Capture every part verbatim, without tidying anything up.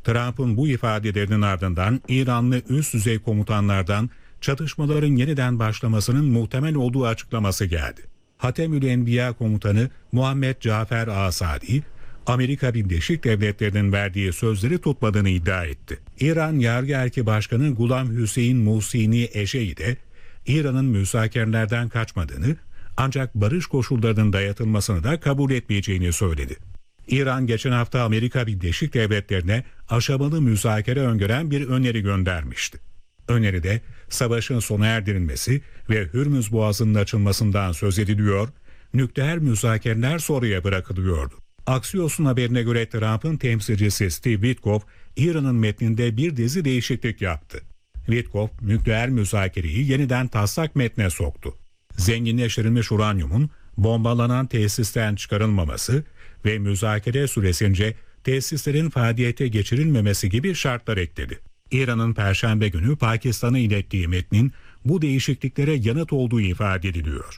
Trump'ın bu ifadelerinin ardından İranlı üst düzey komutanlardan çatışmaların yeniden başlamasının muhtemel olduğu açıklaması geldi. Hatemül Enbiya komutanı Muhammed Cafer Asadi, Amerika Birleşik Devletleri'nin verdiği sözleri tutmadığını iddia etti. İran Yargı Erki Başkanı Gulam Hüseyin Musini Eşeği de İran'ın müzakerelerden kaçmadığını, ancak barış koşullarının dayatılmasını da kabul etmeyeceğini söyledi. İran geçen hafta Amerika Birleşik Devletleri'ne aşamalı müzakere öngören bir öneri göndermişti. Öneride savaşın sona erdirilmesi ve Hürmüz Boğazı'nın açılmasından söz ediliyor, nükleer müzakereler sonraya bırakılıyordu. Axios'un haberine göre Trump'ın temsilcisi Steve Witkoff, İran'ın metninde bir dizi değişiklik yaptı. Witkoff, nükleer müzakereyi yeniden taslak metne soktu. Zenginleştirilmiş uranyumun bombalanan tesisten çıkarılmaması ve müzakere süresince tesislerin faaliyete geçirilmemesi gibi şartlar ekledi. İran'ın Perşembe günü Pakistan'a ilettiği metnin bu değişikliklere yanıt olduğu ifade ediliyor.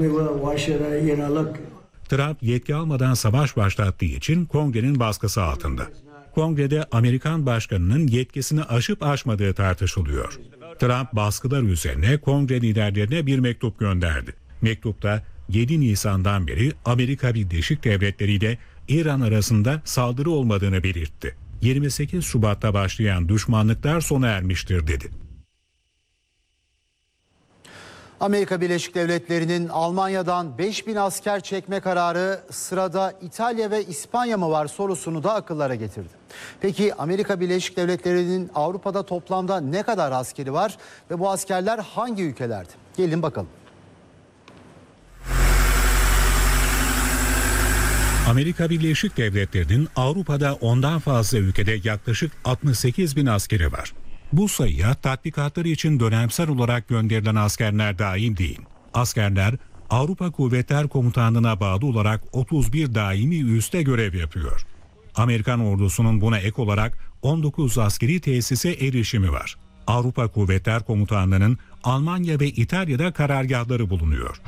Trump yetki almadan savaş başlattığı için Kongre'nin baskısı altında. Kongrede Amerikan başkanının yetkisini aşıp aşmadığı tartışılıyor. Trump baskılar üzerine Kongre liderlerine bir mektup gönderdi. Mektupta yedi Nisan'dan beri Amerika Birleşik Devletleri ile İran arasında saldırı olmadığını belirtti. yirmi sekiz Şubat'ta başlayan düşmanlıklar sona ermiştir dedi. Amerika Birleşik Devletleri'nin Almanya'dan beş bin asker çekme kararı sırada İtalya ve İspanya mı var sorusunu da akıllara getirdi. Peki Amerika Birleşik Devletleri'nin Avrupa'da toplamda ne kadar askeri var ve bu askerler hangi ülkelerde? Gelin bakalım. Amerika Birleşik Devletleri'nin Avrupa'da ondan fazla ülkede yaklaşık altmış sekiz bin askeri var. Bu sayıya tatbikatları için dönemsel olarak gönderilen askerler dahil değil. Askerler Avrupa Kuvvetler Komutanlığı'na bağlı olarak otuz bir daimi üste görev yapıyor. Amerikan ordusunun buna ek olarak on dokuz askeri tesise erişimi var. Avrupa Kuvvetler Komutanlığı'nın Almanya ve İtalya'da karargahları bulunuyor.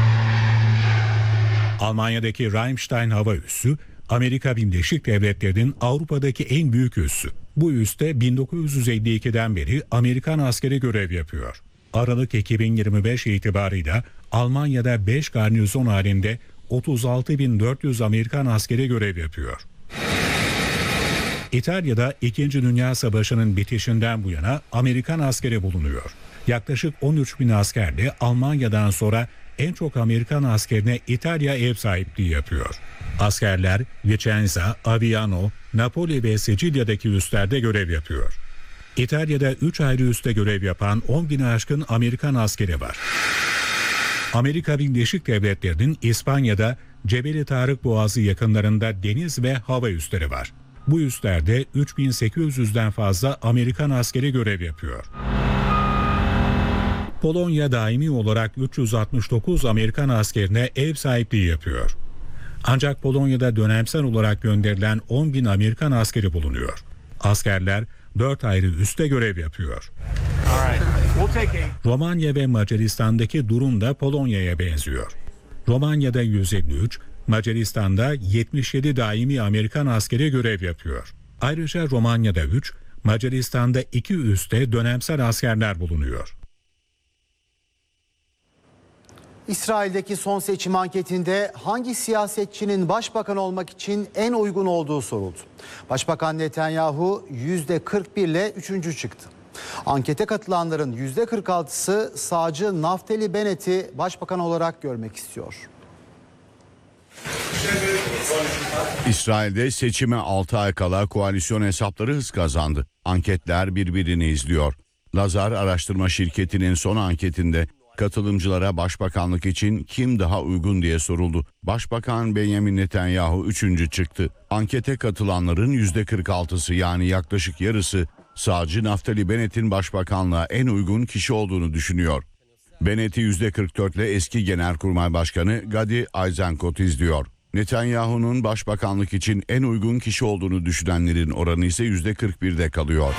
Almanya'daki Ramstein hava üssü, Amerika Birleşik Devletleri'nin Avrupa'daki en büyük üssü. Bu üste bin dokuz yüz elli ikiden beri Amerikan askeri görev yapıyor. Aralık iki bin yirmi beş itibarıyla Almanya'da beş garnizon halinde otuz altı bin dört yüz Amerikan askeri görev yapıyor. İtalya'da İkinci Dünya Savaşı'nın bitişinden bu yana Amerikan askeri bulunuyor. Yaklaşık on üç bin askerle Almanya'dan sonra en çok Amerikan askerine İtalya ev sahipliği yapıyor. Askerler Vicenza, Aviano, Napoli ve Sicilya'daki üslerde görev yapıyor. İtalya'da üç ayrı üste görev yapan on bini aşkın Amerikan askeri var. Amerika Birleşik Devletleri'nin İspanya'da Cebeli Tarık Boğazı yakınlarında deniz ve hava üsleri var. Bu üslerde üç bin sekiz yüzden fazla Amerikan askeri görev yapıyor. Polonya daimi olarak üç yüz altmış dokuz Amerikan askerine ev sahipliği yapıyor. Ancak Polonya'da dönemsel olarak gönderilen on bin Amerikan askeri bulunuyor. Askerler dört ayrı üste görev yapıyor. Romanya ve Macaristan'daki durum da Polonya'ya benziyor. Romanya'da yüz elli üç, Macaristan'da yetmiş yedi daimi Amerikan askeri görev yapıyor. Ayrıca Romanya'da üç, Macaristan'da iki üste dönemsel askerler bulunuyor. İsrail'deki son seçim anketinde hangi siyasetçinin başbakan olmak için en uygun olduğu soruldu. Başbakan Netanyahu yüzde kırk bir ile üçüncü çıktı. Ankete katılanların yüzde kırk altısı sağcı Naftali Bennett'i başbakan olarak görmek istiyor. İsrail'de seçime altı ay kala koalisyon hesapları hız kazandı. Anketler birbirini izliyor. Lazar araştırma şirketinin son anketinde katılımcılara başbakanlık için kim daha uygun diye soruldu. Başbakan Benjamin Netanyahu üçüncü çıktı. Ankete katılanların yüzde kırk altısı yani yaklaşık yarısı sağcı Naftali Bennett'in başbakanlığa en uygun kişi olduğunu düşünüyor. Bennett'i yüzde kırk dört ile eski Genelkurmay Başkanı Gadi Eisenkot izliyor. Netanyahu'nun başbakanlık için en uygun kişi olduğunu düşünenlerin oranı ise yüzde kırk birde kalıyor.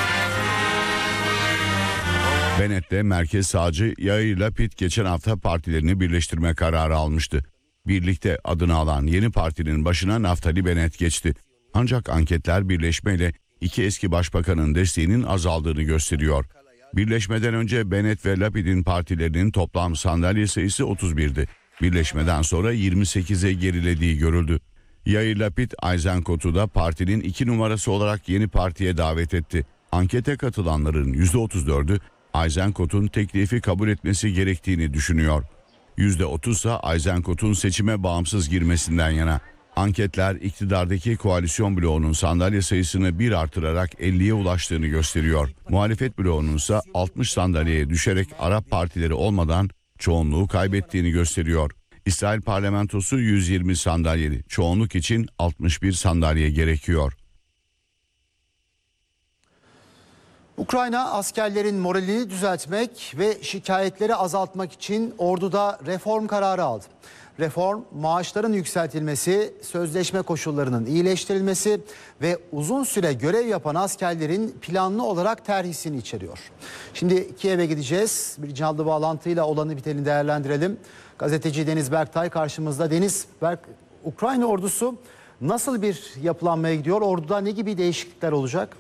Bennett de merkez sağcı Yair Lapid geçen hafta partilerini birleştirme kararı almıştı. Birlikte adını alan yeni partinin başına Naftali Bennett geçti. Ancak anketler birleşmeyle iki eski başbakanın desteğinin azaldığını gösteriyor. Birleşmeden önce Bennett ve Lapid'in partilerinin toplam sandalye sayısı otuz birdi. Birleşmeden sonra yirmi sekize gerilediği görüldü. Yair Lapid, Eisenkot'u da partinin iki numarası olarak yeni partiye davet etti. Ankete katılanların yüzde otuz dördü Eisenkot'un teklifi kabul etmesi gerektiğini düşünüyor. yüzde otuz ise Eisenkot'un seçime bağımsız girmesinden yana. Anketler iktidardaki koalisyon bloğunun sandalye sayısını bir artırarak elliye ulaştığını gösteriyor. Muhalefet bloğunun ise altmış sandalyeye düşerek Arap partileri olmadan çoğunluğu kaybettiğini gösteriyor. İsrail parlamentosu yüz yirmi sandalyeli. Çoğunluk için altmış bir sandalye gerekiyor. Ukrayna askerlerin moralini düzeltmek ve şikayetleri azaltmak için orduda reform kararı aldı. Reform, maaşların yükseltilmesi, sözleşme koşullarının iyileştirilmesi ve uzun süre görev yapan askerlerin planlı olarak terhisini içeriyor. Şimdi Kiev'e gideceğiz. Bir canlı bağlantıyla olanı biteni değerlendirelim. Gazeteci Deniz Berktay karşımızda. Deniz, Berk, Ukrayna ordusu nasıl bir yapılanmaya gidiyor? Orduda ne gibi değişiklikler olacak?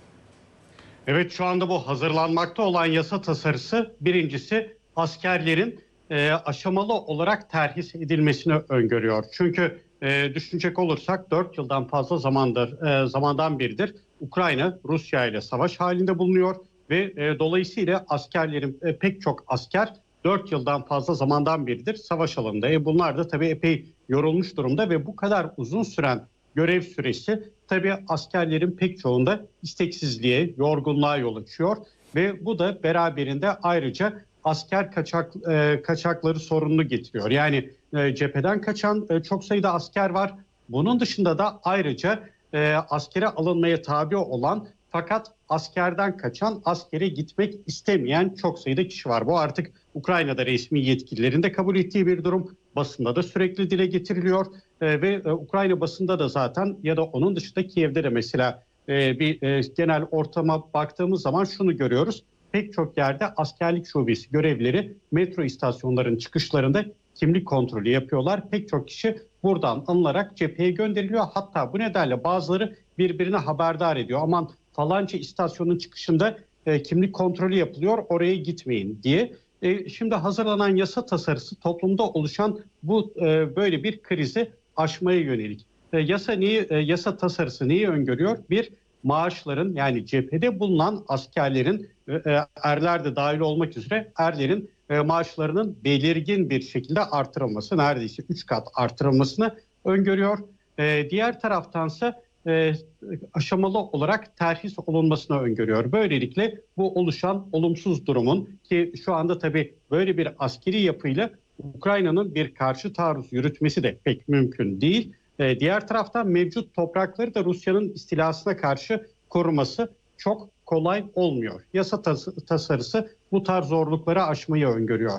Evet, şu anda bu hazırlanmakta olan yasa tasarısı birincisi askerlerin e, aşamalı olarak terhis edilmesini öngörüyor. Çünkü e, düşünecek olursak dört yıldan fazla zamandır e, zamandan beridir Ukrayna Rusya ile savaş halinde bulunuyor ve e, dolayısıyla askerlerin e, pek çok asker dört yıldan fazla zamandan beridir savaş alanında. E, bunlar da tabii epey yorulmuş durumda ve bu kadar uzun süren görev süresi tabii askerlerin pek çoğunda isteksizliğe, yorgunluğa yol açıyor ve bu da beraberinde ayrıca asker kaçak e, kaçakları sorununu getiriyor. Yani e, cepheden kaçan e, çok sayıda asker var. Bunun dışında da ayrıca e, askere alınmaya tabi olan fakat askerden kaçan, askere gitmek istemeyen çok sayıda kişi var. Bu artık Ukrayna'da resmi yetkililerin de kabul ettiği bir durum. Basında da sürekli dile getiriliyor e, ve e, Ukrayna basında da zaten ya da onun dışında Kiev'de de mesela e, bir e, genel ortama baktığımız zaman şunu görüyoruz. Pek çok yerde askerlik şubesi görevlileri metro istasyonlarının çıkışlarında kimlik kontrolü yapıyorlar. Pek çok kişi buradan alınarak cepheye gönderiliyor. Hatta bu nedenle bazıları birbirine haberdar ediyor. Aman falanca istasyonun çıkışında e, kimlik kontrolü yapılıyor, oraya gitmeyin diye. E, şimdi hazırlanan yasa tasarısı toplumda oluşan bu e, böyle bir krizi aşmaya yönelik. E, yasa neyi, e, yasa tasarısı neyi öngörüyor? Bir, maaşların, yani cephede bulunan askerlerin, e, erler de dahil olmak üzere erlerin e, maaşlarının belirgin bir şekilde artırılması, neredeyse üç kat artırılmasını öngörüyor. E, diğer taraftansa e, aşamalı olarak terhis olunmasını öngörüyor. Böylelikle bu oluşan olumsuz durumun, ki şu anda tabii böyle bir askeri yapıyla Ukrayna'nın bir karşı taarruz yürütmesi de pek mümkün değil. E, diğer taraftan mevcut toprakları da Rusya'nın istilasına karşı koruması çok kolay olmuyor. Yasa tas- tasarısı bu tarz zorlukları aşmayı öngörüyor.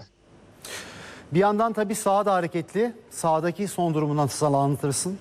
Bir yandan tabii sahada hareketli. Sahadaki son durumunu nasıl anlatırsın?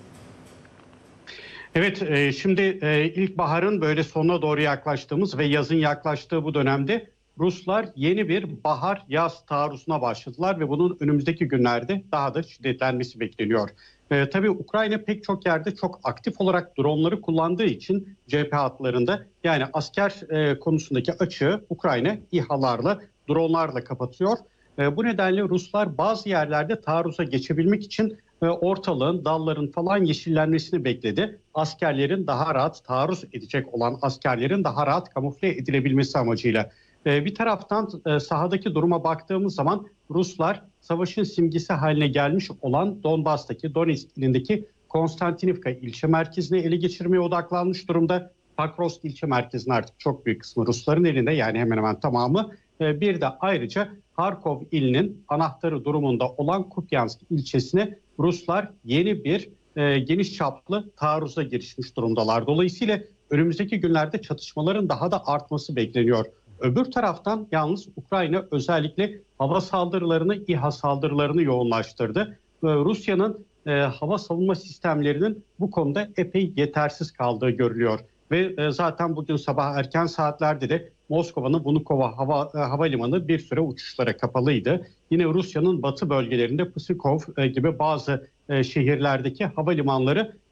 Evet, e, şimdi e, ilkbaharın böyle sonuna doğru yaklaştığımız ve yazın yaklaştığı bu dönemde Ruslar yeni bir bahar-yaz taarruzuna başladılar ve bunun önümüzdeki günlerde daha da şiddetlenmesi bekleniyor. E, tabii Ukrayna pek çok yerde çok aktif olarak dronları kullandığı için cephe hatlarında, yani asker e, konusundaki açığı Ukrayna İHA'larla, dronlarla kapatıyor. E, bu nedenle Ruslar bazı yerlerde taarruza geçebilmek için e, ortalığın, dalların falan yeşillenmesini bekledi. Askerlerin daha rahat taarruz edecek olan askerlerin daha rahat kamufle edilebilmesi amacıyla. E, bir taraftan e, sahadaki duruma baktığımız zaman Ruslar savaşın simgesi haline gelmiş olan Donbas'taki, Donetsk ilindeki Konstantinivka ilçe merkezine ele geçirmeye odaklanmış durumda. Pakrovsk ilçe merkezinin artık çok büyük kısmı Rusların elinde, yani hemen hemen tamamı. E, bir de ayrıca Harkov ilinin anahtarı durumunda olan Kupyansk ilçesine Ruslar yeni bir e, geniş çaplı taarruza girişmiş durumdalar. Dolayısıyla önümüzdeki günlerde çatışmaların daha da artması bekleniyor. Öbür taraftan yalnız Ukrayna özellikle hava saldırılarını, İHA saldırılarını yoğunlaştırdı. Ee, Rusya'nın e, hava savunma sistemlerinin bu konuda epey yetersiz kaldığı görülüyor. Ve e, zaten bugün sabah erken saatlerde de Moskova'nın Vnukovo hava, e, havalimanı bir süre uçuşlara kapalıydı. Yine Rusya'nın batı bölgelerinde Pskov e, gibi bazı e, şehirlerdeki havalimanları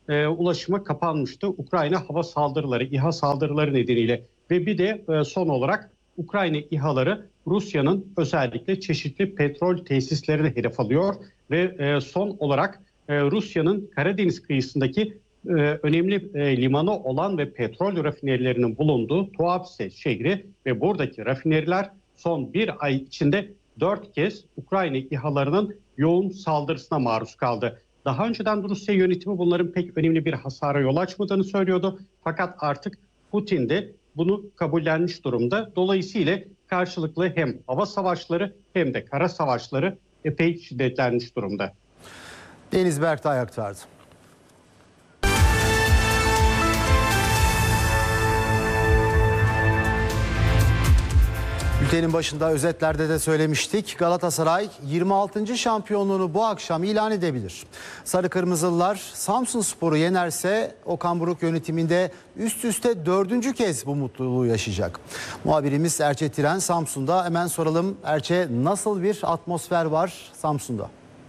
e, ulaşıma kapanmıştı. Ukrayna hava saldırıları, İHA saldırıları nedeniyle ve bir de e, son olarak Ukrayna İHA'ları Rusya'nın özellikle çeşitli petrol tesislerini hedef alıyor ve e, son olarak e, Rusya'nın Karadeniz kıyısındaki e, önemli e, limanı olan ve petrol rafinerilerinin bulunduğu Tuapse şehri ve buradaki rafineriler son bir ay içinde dört kez Ukrayna İHA'larının yoğun saldırısına maruz kaldı. Daha önceden Rusya yönetimi bunların pek önemli bir hasara yol açmadığını söylüyordu. Fakat artık Putin de bunu kabullenmiş durumda. Dolayısıyla karşılıklı hem hava savaşları hem de kara savaşları epey şiddetlenmiş durumda. Deniz Berktay aktardı. Bültenin başında özetlerde de söylemiştik. Galatasaray yirmi altıncı şampiyonluğunu bu akşam ilan edebilir. Sarı Kırmızılılar Samsunspor'u yenerse Okan Buruk yönetiminde üst üste dördüncü kez bu mutluluğu yaşayacak. Muhabirimiz Erçe Tiren Samsun'da. Hemen soralım Erçe, nasıl bir atmosfer var Samsun'da?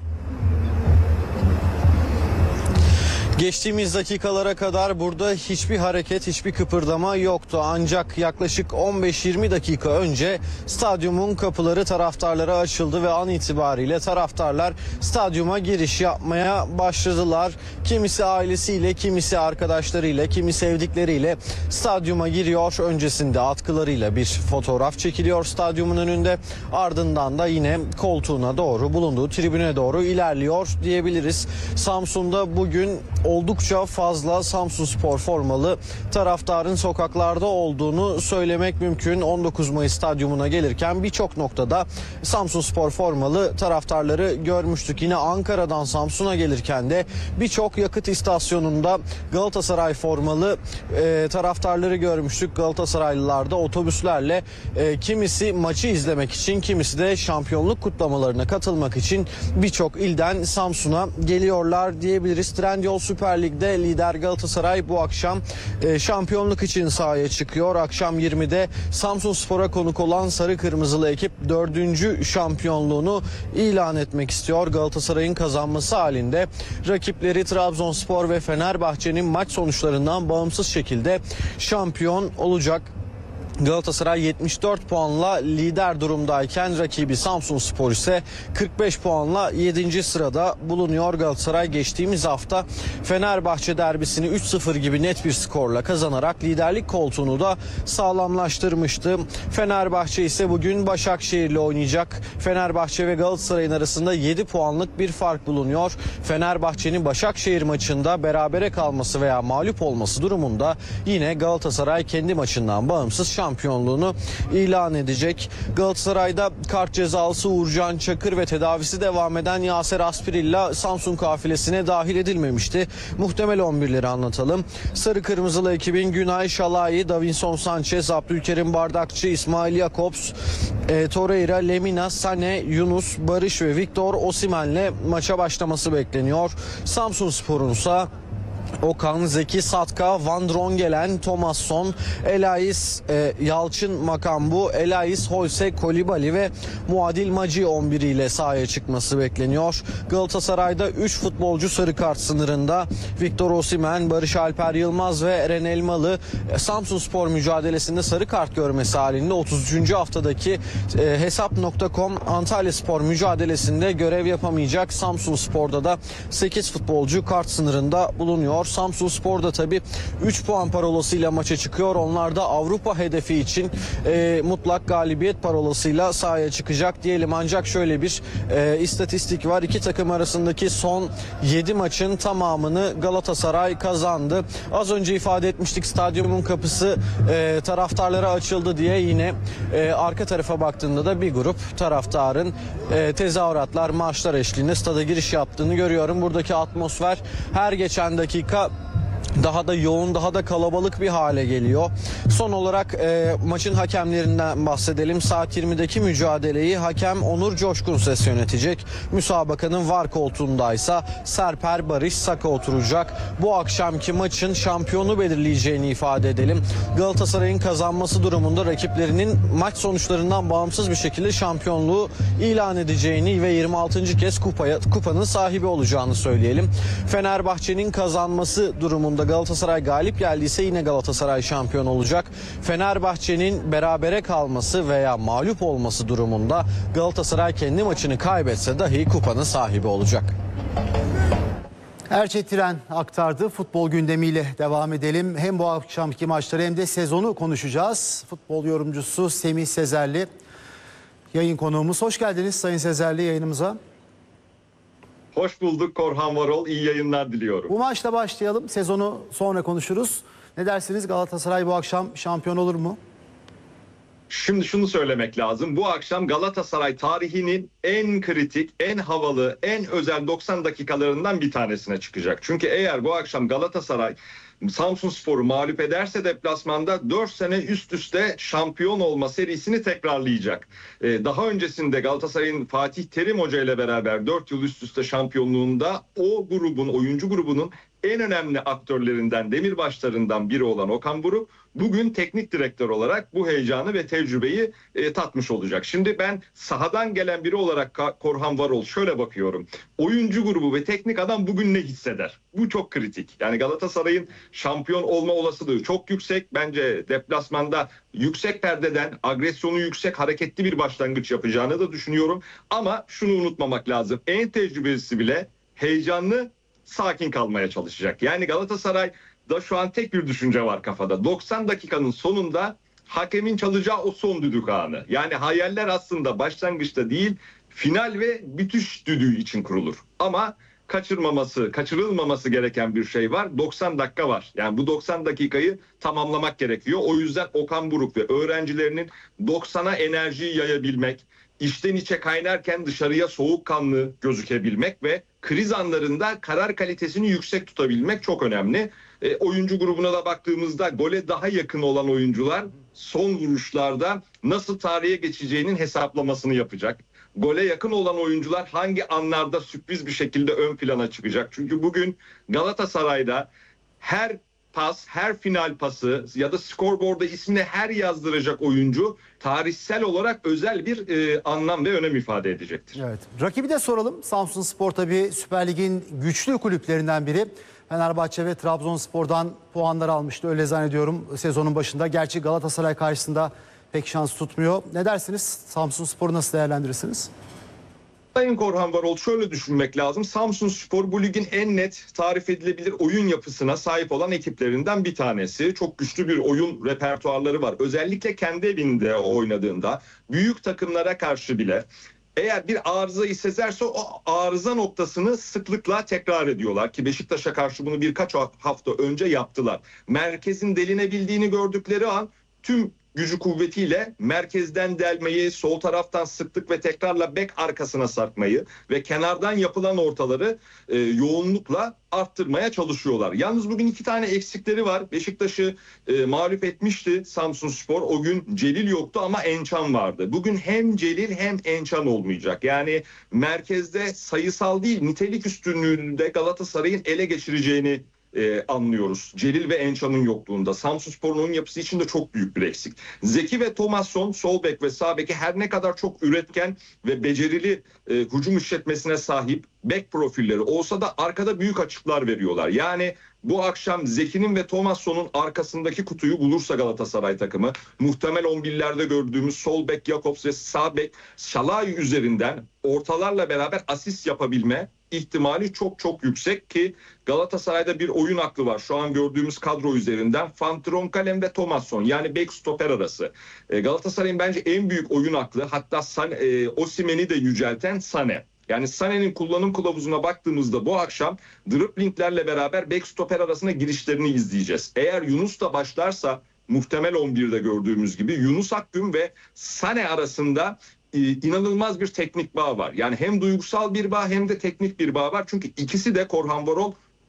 Geçtiğimiz dakikalara kadar burada hiçbir hareket, hiçbir kıpırdama yoktu. Ancak yaklaşık on beş yirmi dakika önce stadyumun kapıları taraftarlara açıldı ve an itibariyle taraftarlar stadyuma giriş yapmaya başladılar. Kimisi ailesiyle, kimisi arkadaşlarıyla, kimi sevdikleriyle stadyuma giriyor. Öncesinde atkılarıyla bir fotoğraf çekiliyor stadyumun önünde. Ardından da yine koltuğuna doğru, bulunduğu tribüne doğru ilerliyor diyebiliriz. Samsun'da bugün oldukça fazla Samsunspor formalı taraftarın sokaklarda olduğunu söylemek mümkün. on dokuz Mayıs stadyumuna gelirken birçok noktada Samsunspor formalı taraftarları görmüştük. Yine Ankara'dan Samsun'a gelirken de birçok yakıt istasyonunda Galatasaray formalı e, taraftarları görmüştük. Galatasaraylılar da otobüslerle e, kimisi maçı izlemek için, kimisi de şampiyonluk kutlamalarına katılmak için birçok ilden Samsun'a geliyorlar diyebiliriz. Trendyol Süper Lig'de lider Galatasaray bu akşam e, şampiyonluk için sahaya çıkıyor. Akşam yirmide Samsunspor'a konuk olan Sarı Kırmızılı ekip dördüncü şampiyonluğunu ilan etmek istiyor. Galatasaray'ın kazanması halinde rakipleri Trabzonspor ve Fenerbahçe'nin maç sonuçlarından bağımsız şekilde şampiyon olacak. Galatasaray yetmiş dört puanla lider durumdayken rakibi Samsunspor ise kırk beş puanla yedinci sırada bulunuyor. Galatasaray geçtiğimiz hafta Fenerbahçe derbisini üç sıfır gibi net bir skorla kazanarak liderlik koltuğunu da sağlamlaştırmıştı. Fenerbahçe ise bugün Başakşehir'le oynayacak. Fenerbahçe ve Galatasaray'ın arasında yedi puanlık bir fark bulunuyor. Fenerbahçe'nin Başakşehir maçında berabere kalması veya mağlup olması durumunda yine Galatasaray kendi maçından bağımsız şampiyonluğunu ilan edecek. Galatasaray'da kart cezalısı Uğurcan Çakır ve tedavisi devam eden Yaser Aspirilla Samsun kafilesine dahil edilmemişti. Muhtemel on birleri anlatalım. Sarı Kırmızılı ekibin Günay Şalai, Davinson Sanchez, Abdülkerim Bardakçı, İsmail Jakobs, e, Torreira, Lemina, Sane, Yunus, Barış ve Victor Osimhen'le maça başlaması bekleniyor. Samsunspor'un ise Okan, Zeki Satka, Van Drongelen, Thomasson, Elais e, Yalçın Makambu, Elais Hoyse, Kolibali ve Muadil Maci on bir ile sahaya çıkması bekleniyor. Galatasaray'da üç futbolcu sarı kart sınırında. Victor Osimhen, Barış Alper Yılmaz ve Eren Elmalı Samsunspor mücadelesinde sarı kart görmesi halinde otuz üçüncü haftadaki e, hesap nokta com Antalyaspor mücadelesinde görev yapamayacak. Samsunspor'da da sekiz futbolcu kart sınırında bulunuyor. Samsunspor da tabii üç puan parolasıyla maça çıkıyor. Onlar da Avrupa hedefi için e, mutlak galibiyet parolasıyla sahaya çıkacak diyelim. Ancak şöyle bir e, istatistik var. İki takım arasındaki son yedi maçın tamamını Galatasaray kazandı. Az önce ifade etmiştik, stadyumun kapısı e, taraftarlara açıldı diye. Yine e, arka tarafa baktığında da bir grup taraftarın e, tezahüratlar, marşlar eşliğinde stada giriş yaptığını görüyorum. Buradaki atmosfer her geçen dakika daha da yoğun, daha da kalabalık bir hale geliyor. Son olarak e, maçın hakemlerinden bahsedelim. Saat yirmideki mücadeleyi hakem Onur Coşkun ses yönetecek. Müsabakanın var koltuğundaysa Serper Barış Saka oturacak. Bu akşamki maçın şampiyonu belirleyeceğini ifade edelim. Galatasaray'ın kazanması durumunda rakiplerinin maç sonuçlarından bağımsız bir şekilde şampiyonluğu ilan edeceğini ve yirmi altıncı kez kupaya, kupanın sahibi olacağını söyleyelim. Fenerbahçe'nin kazanması durumunda Galatasaray galip geldiyse yine Galatasaray şampiyon olacak. Fenerbahçe'nin berabere kalması veya mağlup olması durumunda Galatasaray kendi maçını kaybetse dahi kupanın sahibi olacak. Erçet Tiren aktardı. Futbol gündemiyle devam edelim. Hem bu akşamki maçları hem de sezonu konuşacağız. Futbol yorumcusu Semih Sezerli yayın konuğumuz. Hoş geldiniz Sayın Sezerli yayınımıza. Hoş bulduk Korhan Varol. İyi yayınlar diliyorum. Bu maçla başlayalım. Sezonu sonra konuşuruz. Ne dersiniz, Galatasaray bu akşam şampiyon olur mu? Şimdi şunu söylemek lazım. Bu akşam Galatasaray tarihinin en kritik, en havalı, en özel doksan dakikalarından bir tanesine çıkacak. Çünkü eğer bu akşam Galatasaray Samsunspor'u mağlup ederse deplasmanda dört sene üst üste şampiyon olma serisini tekrarlayacak. Ee, daha öncesinde Galatasaray'ın Fatih Terim Hoca ile beraber dört yıl üst üste şampiyonluğunda o grubun, oyuncu grubunun en önemli aktörlerinden, demirbaşlarından biri olan Okan Buruk bugün teknik direktör olarak bu heyecanı ve tecrübeyi e, tatmış olacak. Şimdi ben sahadan gelen biri olarak Korhan Varol şöyle bakıyorum. Oyuncu grubu ve teknik adam bugün ne hisseder? Bu çok kritik. Yani Galatasaray'ın şampiyon olma olasılığı çok yüksek. Bence deplasmanda yüksek perdeden agresyonu yüksek, hareketli bir başlangıç yapacağını da düşünüyorum. Ama şunu unutmamak lazım. En tecrübelisi bile heyecanlı, sakin kalmaya çalışacak. Yani Galatasaray'da şu an tek bir düşünce var kafada. doksan dakikanın sonunda hakemin çalacağı o son düdük anı. Yani hayaller aslında başlangıçta değil, final ve bitiş düdüğü için kurulur. Ama kaçırmaması, kaçırılmaması gereken bir şey var. doksan dakika var. Yani bu doksan dakikayı tamamlamak gerekiyor. O yüzden Okan Buruk ve öğrencilerinin doksana enerjiyi yayabilmek, içten içe kaynarken dışarıya soğukkanlı gözükebilmek ve kriz anlarında karar kalitesini yüksek tutabilmek çok önemli. E, oyuncu grubuna da baktığımızda gole daha yakın olan oyuncular son vuruşlarda nasıl tarihe geçeceğinin hesaplamasını yapacak. Gole yakın olan oyuncular hangi anlarda sürpriz bir şekilde ön plana çıkacak. Çünkü bugün Galatasaray'da her pas, her final pası ya da skorboarda ismini her yazdıracak oyuncu tarihsel olarak özel bir e, anlam ve önem ifade edecektir. Evet. Rakibi de soralım. Samsunspor tabii Süper Lig'in güçlü kulüplerinden biri. Fenerbahçe ve Trabzonspor'dan puanlar almıştı. Öyle zannediyorum sezonun başında. Gerçi Galatasaray karşısında pek şans tutmuyor. Ne dersiniz? Samsunspor'u nasıl değerlendirirsiniz? Sayın Korhan Varol, şöyle düşünmek lazım. Samsunspor bu ligin en net tarif edilebilir oyun yapısına sahip olan ekiplerinden bir tanesi. Çok güçlü bir oyun repertuarları var. Özellikle kendi evinde oynadığında büyük takımlara karşı bile eğer bir arızayı sezerse o arıza noktasını sıklıkla tekrar ediyorlar ki Beşiktaş'a karşı bunu birkaç hafta önce yaptılar. Merkezin delinebildiğini gördükleri an tüm gücü kuvvetiyle merkezden delmeyi, sol taraftan sıklık ve tekrarla bek arkasına sarkmayı ve kenardan yapılan ortaları e, yoğunlukla arttırmaya çalışıyorlar. Yalnız bugün iki tane eksikleri var. Beşiktaş'ı e, mağlup etmişti Samsunspor. O gün Celil yoktu ama Ençan vardı. Bugün hem Celil hem Ençan olmayacak. Yani merkezde sayısal değil, nitelik üstünlüğünü de Galatasaray'ın ele geçireceğini Ee, anlıyoruz. Celil ve Ençan'ın yokluğunda. Samsunspor'un oyun yapısı için de çok büyük bir eksik. Zeki ve Thomasson sol bek ve sağ beki her ne kadar çok üretken ve becerili e, hücum işletmesine sahip bek profilleri olsa da arkada büyük açıklar veriyorlar. Yani bu akşam Zeki'nin ve Thomasson'un arkasındaki kutuyu bulursa Galatasaray takımı muhtemel on birlerde gördüğümüz sol bek Jakobs ve sağ bek Şalay üzerinden ortalarla beraber asist yapabilme ihtimali çok çok yüksek ki Galatasaray'da bir oyun aklı var. Şu an gördüğümüz kadro üzerinden Van Tronkalem ve Thomasson, yani bek stoper arası. E, Galatasaray'ın bence en büyük oyun aklı, hatta San, e, Osimhen'i de yücelten Sané. Yani Sané'nin kullanım kılavuzuna baktığımızda bu akşam driplinglerle beraber bek stoper arasına girişlerini izleyeceğiz. Eğer Yunus da başlarsa muhtemel on birde gördüğümüz gibi Yunus Akgün ve Sané arasında inanılmaz bir teknik bağ var. Yani hem duygusal bir bağ hem de teknik bir bağ var. Çünkü ikisi de Korhan Varol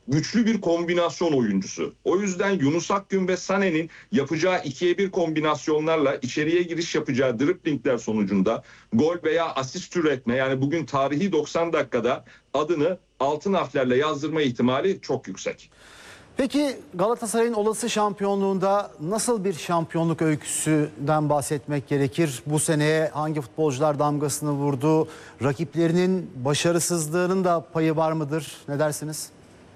güçlü bir kombinasyon oyuncusu. O yüzden Yunus Akgün ve Sané'nin yapacağı ikiye bir kombinasyonlarla içeriye giriş yapacağı driblingler sonucunda gol veya asist üretme, yani bugün tarihi doksan dakikada adını altın harflerle yazdırma ihtimali çok yüksek. Peki Galatasaray'ın olası şampiyonluğunda nasıl bir şampiyonluk öyküsünden bahsetmek gerekir? Bu seneye hangi futbolcular damgasını vurdu? Rakiplerinin başarısızlığının da payı var mıdır? Ne dersiniz?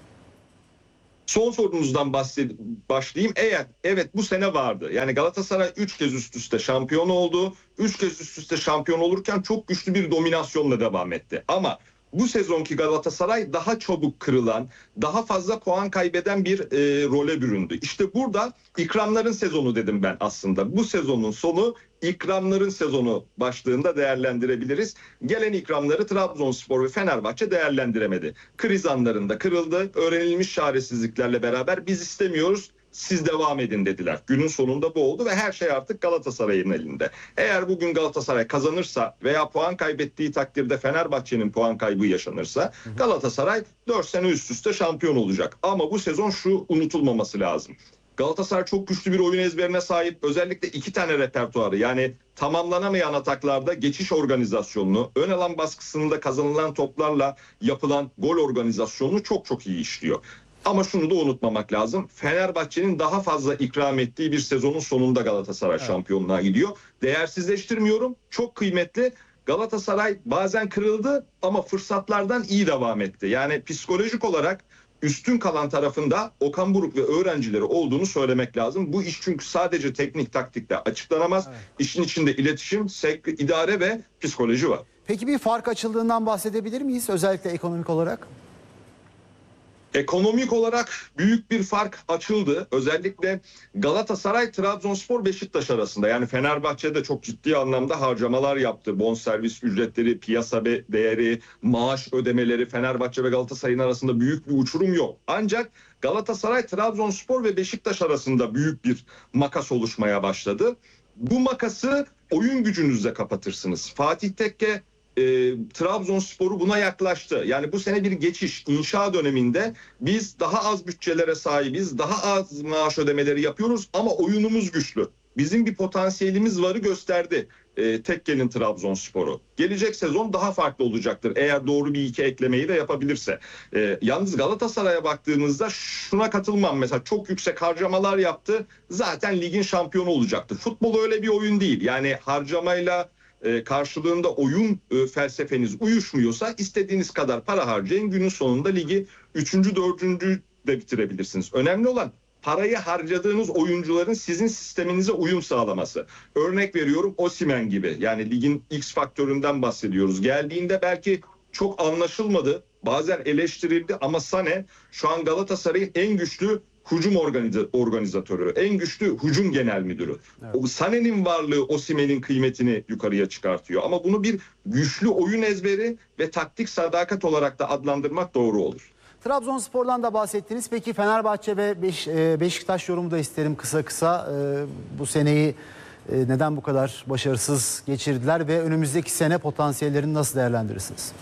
Son sorunuzdan bahsed- başlayayım. Eğer evet bu sene vardı. Yani Galatasaray üç kez üst üste şampiyon oldu. üç kez üst üste şampiyon olurken çok güçlü bir dominasyonla devam etti. Ama bu sezonki Galatasaray daha çabuk kırılan, daha fazla puan kaybeden bir e, role büründü. İşte burada ikramların sezonu dedim ben aslında. Bu sezonun sonu ikramların sezonu başlığında değerlendirebiliriz. Gelen ikramları Trabzonspor ve Fenerbahçe değerlendiremedi. Kriz anlarında kırıldı. Öğrenilmiş çaresizliklerle beraber biz istemiyoruz, siz devam edin dediler. Günün sonunda bu oldu ve her şey artık Galatasaray'ın elinde. Eğer bugün Galatasaray kazanırsa veya puan kaybettiği takdirde Fenerbahçe'nin puan kaybı yaşanırsa Galatasaray dört sene üst üste şampiyon olacak. Ama bu sezon şu unutulmaması lazım. Galatasaray çok güçlü bir oyun ezberine sahip. Özellikle iki tane repertuarı, yani tamamlanamayan ataklarda geçiş organizasyonunu, ön alan baskısında kazanılan toplarla yapılan gol organizasyonunu çok çok iyi işliyor. Ama şunu da unutmamak lazım. Fenerbahçe'nin daha fazla ikram ettiği bir sezonun sonunda Galatasaray evet. şampiyonluğa gidiyor. Değersizleştirmiyorum. Çok kıymetli. Galatasaray bazen kırıldı ama fırsatlardan iyi devam etti. Yani psikolojik olarak üstün kalan tarafında Okan Buruk ve öğrencileri olduğunu söylemek lazım. Bu iş çünkü sadece teknik taktikle açıklanamaz. Evet. İşin içinde iletişim, sevk, idare ve psikoloji var. Peki bir fark açıldığından bahsedebilir miyiz özellikle ekonomik olarak? Ekonomik olarak büyük bir fark açıldı. Özellikle Galatasaray, Trabzonspor, Beşiktaş arasında. Yani Fenerbahçe de çok ciddi anlamda harcamalar yaptı. Bonservis ücretleri, piyasa değeri, maaş ödemeleri, Fenerbahçe ve Galatasaray'ın arasında büyük bir uçurum yok. Ancak Galatasaray, Trabzonspor ve Beşiktaş arasında büyük bir makas oluşmaya başladı. Bu makası oyun gücünüzle kapatırsınız. Fatih Tekke E, Trabzonspor'u buna yaklaştı. Yani bu sene bir geçiş, inşa döneminde biz daha az bütçelere sahibiz, daha az maaş ödemeleri yapıyoruz ama oyunumuz güçlü. Bizim bir potansiyelimiz varı gösterdi e, Tekke'nin Trabzonspor'u. Gelecek sezon daha farklı olacaktır eğer doğru bir iki eklemeyi de yapabilirse. E, yalnız Galatasaray'a baktığımızda şuna katılmam. Mesela çok yüksek harcamalar yaptı. Zaten ligin şampiyonu olacaktı. Futbol öyle bir oyun değil. Yani harcamayla E, karşılığında oyun e, felsefeniz uyuşmuyorsa istediğiniz kadar para harcayın. Günün sonunda ligi üçüncü dördüncü de bitirebilirsiniz. Önemli olan parayı harcadığınız oyuncuların sizin sisteminize uyum sağlaması. Örnek veriyorum Osimhen gibi. Yani ligin X faktöründen bahsediyoruz. Geldiğinde belki çok anlaşılmadı. Bazen eleştirildi ama Sané şu an Galatasaray'ın en güçlü hücum organizatörü, en güçlü hücum genel müdürü. Evet. O Sané'nin varlığı Osimhen'in kıymetini yukarıya çıkartıyor. Ama bunu bir güçlü oyun ezberi ve taktik sadakat olarak da adlandırmak doğru olur. Trabzonspor'dan da bahsettiniz. Peki Fenerbahçe ve Beş, Beşiktaş yorumu da isterim kısa kısa. Bu seneyi neden bu kadar başarısız geçirdiler ve önümüzdeki sene potansiyellerini nasıl değerlendirirsiniz?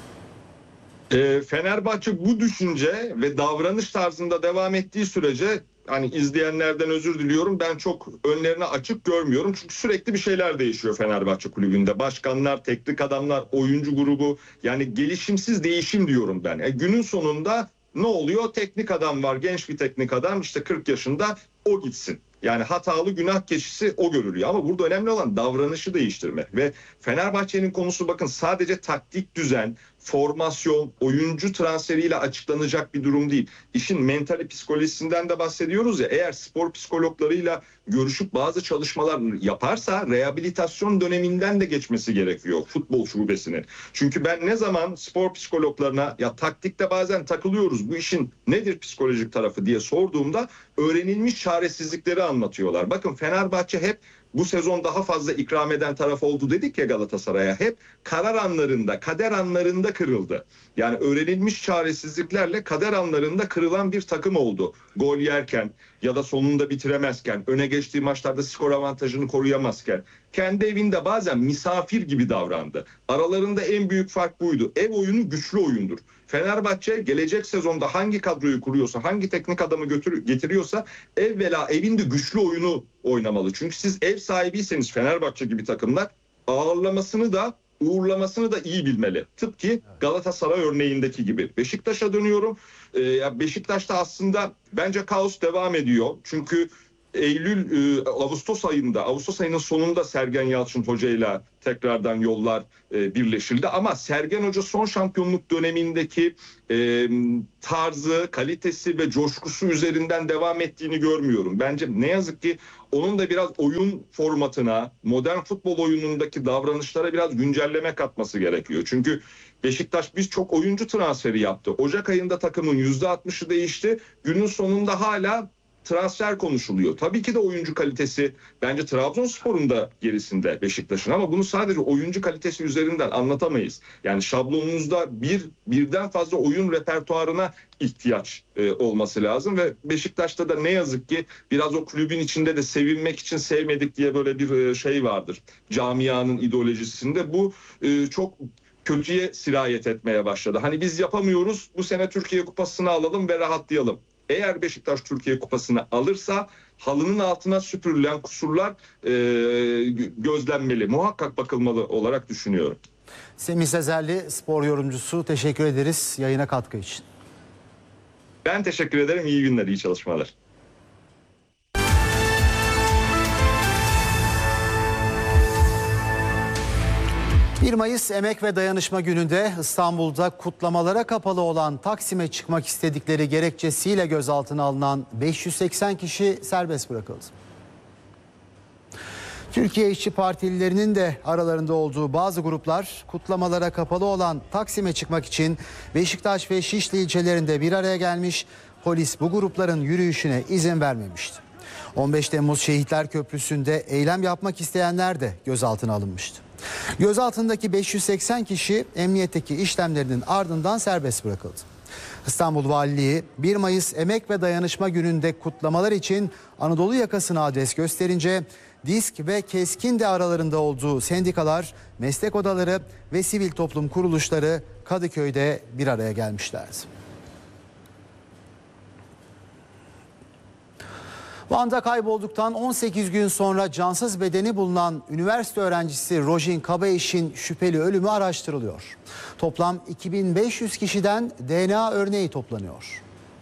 E, Fenerbahçe bu düşünce ve davranış tarzında devam ettiği sürece, hani izleyenlerden özür diliyorum, ben çok önlerine açık görmüyorum. Çünkü sürekli bir şeyler değişiyor Fenerbahçe kulübünde. Başkanlar, teknik adamlar, oyuncu grubu, yani gelişimsiz değişim diyorum ben. E, günün sonunda ne oluyor? Teknik adam var, genç bir teknik adam, işte kırk yaşında, o gitsin. Yani hatalı günah keçisi o görülüyor. Ama burada önemli olan davranışı değiştirmek. Ve Fenerbahçe'nin konusu bakın sadece taktik düzen, formasyon, oyuncu transferiyle açıklanacak bir durum değil. İşin mentali, psikolojisinden de bahsediyoruz ya. Eğer spor psikologlarıyla görüşüp bazı çalışmalar yaparsa rehabilitasyon döneminden de geçmesi gerekiyor futbol şubesinin. Çünkü ben ne zaman spor psikologlarına ya taktikte bazen takılıyoruz, bu işin nedir psikolojik tarafı diye sorduğumda öğrenilmiş çaresizlikleri anlatıyorlar. Bakın Fenerbahçe hep bu sezon daha fazla ikram eden taraf oldu dedik ya Galatasaray'a. Hep karar anlarında, kader anlarında kırıldı. Yani öğrenilmiş çaresizliklerle kader anlarında kırılan bir takım oldu. Gol yerken, ya da sonunda bitiremezken, öne geçtiği maçlarda skor avantajını koruyamazken kendi evinde bazen misafir gibi davrandı. Aralarında en büyük fark buydu. Ev oyunu güçlü oyundur. Fenerbahçe gelecek sezonda hangi kadroyu kuruyorsa, hangi teknik adamı götür, getiriyorsa evvela evinde güçlü oyunu oynamalı. Çünkü siz ev sahibiyseniz Fenerbahçe gibi takımlar ağırlamasını da uğurlamasını da iyi bilmeli. Tıpkı Galatasaray örneğindeki gibi. Beşiktaş'a dönüyorum. Ee, Beşiktaş'ta aslında bence kaos devam ediyor. Çünkü Eylül, e, Ağustos ayında, Ağustos ayının sonunda Sergen Yalçın hocayla tekrardan yollar e, birleşildi. Ama Sergen Hoca son şampiyonluk dönemindeki e, tarzı, kalitesi ve coşkusu üzerinden devam ettiğini görmüyorum. Bence ne yazık ki onun da biraz oyun formatına, modern futbol oyunundaki davranışlara biraz güncelleme katması gerekiyor. Çünkü Beşiktaş biz çok oyuncu transferi yaptı. Ocak ayında takımın yüzde altmışı değişti. Günün sonunda hala transfer konuşuluyor. Tabii ki de oyuncu kalitesi bence Trabzonspor'un da gerisinde Beşiktaş'ın, ama bunu sadece oyuncu kalitesi üzerinden anlatamayız. Yani şablonunuzda bir birden fazla oyun repertuarına ihtiyaç e, olması lazım ve Beşiktaş'ta da ne yazık ki biraz o kulübün içinde de sevilmek için sevmedik diye böyle bir e, şey vardır. Camianın ideolojisinde bu e, çok kötüye sirayet etmeye başladı. Hani biz yapamıyoruz, bu sene Türkiye Kupası'nı alalım ve rahatlayalım. Eğer Beşiktaş Türkiye Kupası'nı alırsa halının altına süpürülen kusurlar e, gözlenmeli, muhakkak bakılmalı olarak düşünüyorum. Semih Sezerli, spor yorumcusu, teşekkür ederiz yayına katkı için. Ben teşekkür ederim. İyi günler, iyi çalışmalar. bir Mayıs Emek ve Dayanışma Günü'nde İstanbul'da kutlamalara kapalı olan Taksim'e çıkmak istedikleri gerekçesiyle gözaltına alınan beş yüz seksen kişi serbest bırakıldı. Türkiye İşçi Partililerinin de aralarında olduğu bazı gruplar kutlamalara kapalı olan Taksim'e çıkmak için Beşiktaş ve Şişli ilçelerinde bir araya gelmiş, polis bu grupların yürüyüşüne izin vermemişti. on beş Temmuz Şehitler Köprüsü'nde eylem yapmak isteyenler de gözaltına alınmıştı. Gözaltındaki beş yüz seksen kişi emniyetteki işlemlerinin ardından serbest bırakıldı. İstanbul Valiliği bir Mayıs Emek ve Dayanışma Günü'nde kutlamalar için Anadolu yakasına adres gösterince DİSK ve KESK'in de aralarında olduğu sendikalar, meslek odaları ve sivil toplum kuruluşları Kadıköy'de bir araya gelmişlerdi. Van'da kaybolduktan on sekiz gün sonra cansız bedeni bulunan üniversite öğrencisi Rojin Kabayiş'in şüpheli ölümü araştırılıyor. Toplam iki bin beş yüz kişiden D N A örneği toplanıyor.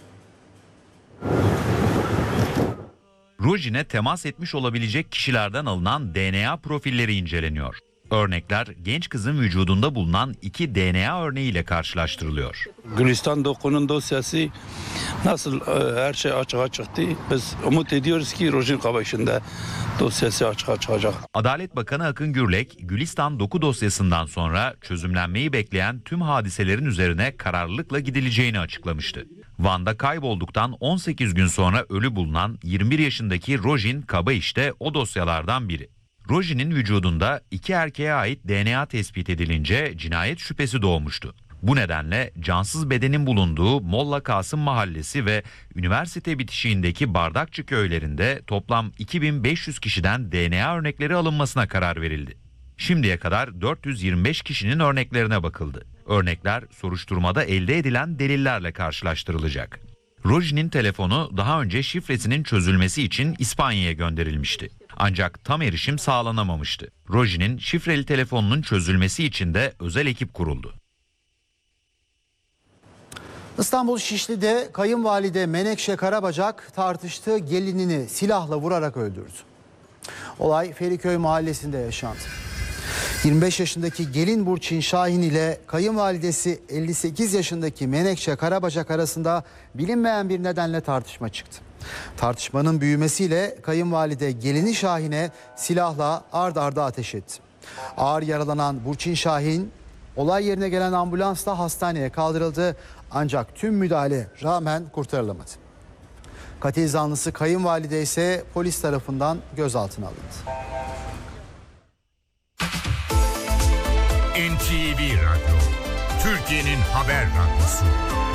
Rojin'e temas etmiş olabilecek kişilerden alınan D N A profilleri inceleniyor. Örnekler genç kızın vücudunda bulunan iki D N A örneğiyle karşılaştırılıyor. Gülistan Doku'nun dosyası nasıl her şey açığa çıktı. Biz umut ediyoruz ki Rojin Kabayiş'in de dosyası açığa çıkacak. Adalet Bakanı Akın Gürlek, Gülistan Doku dosyasından sonra çözümlenmeyi bekleyen tüm hadiselerin üzerine kararlılıkla gidileceğini açıklamıştı. Van'da kaybolduktan on sekiz gün sonra ölü bulunan yirmi bir yaşındaki Rojin Kabayiş de o dosyalardan biri. Rojin'in vücudunda iki erkeğe ait D N A tespit edilince cinayet şüphesi doğmuştu. Bu nedenle cansız bedenin bulunduğu Molla Kasım Mahallesi ve üniversite bitişiğindeki Bardakçı köylerinde toplam iki bin beş yüz kişiden D N A örnekleri alınmasına karar verildi. Şimdiye kadar dört yüz yirmi beş kişinin örneklerine bakıldı. Örnekler soruşturmada elde edilen delillerle karşılaştırılacak. Rojin'in telefonu daha önce şifresinin çözülmesi için İspanya'ya gönderilmişti. Ancak tam erişim sağlanamamıştı. Rojin'in şifreli telefonunun çözülmesi için de özel ekip kuruldu. İstanbul Şişli'de kayınvalide Menekşe Karabacak tartıştığı gelinini silahla vurarak öldürdü. Olay Feriköy mahallesinde yaşandı. yirmi beş yaşındaki gelin Burçin Şahin ile kayınvalidesi elli sekiz yaşındaki Menekşe Karabacak arasında bilinmeyen bir nedenle tartışma çıktı. Tartışmanın büyümesiyle kayınvalide gelini Şahin'e silahla ard arda ateş etti. Ağır yaralanan Burçin Şahin olay yerine gelen ambulansla hastaneye kaldırıldı, ancak tüm müdahale rağmen kurtarılamadı. Katil zanlısı kayınvalide ise polis tarafından gözaltına alındı. N T V Radyo, Türkiye'nin haber radyosu.